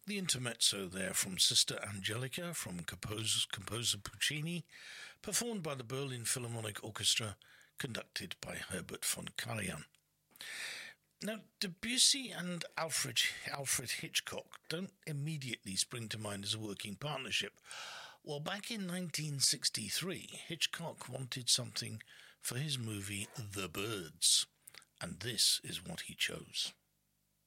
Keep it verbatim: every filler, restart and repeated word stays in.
The intermezzo there from Sister Angelica from composer, composer Puccini, performed by the Berlin Philharmonic Orchestra, conducted by Herbert von Karajan. Now, Debussy and Alfred, Alfred Hitchcock don't immediately spring to mind as a working partnership. Well, back in nineteen sixty-three, Hitchcock wanted something for his movie The Birds, and this is what he chose.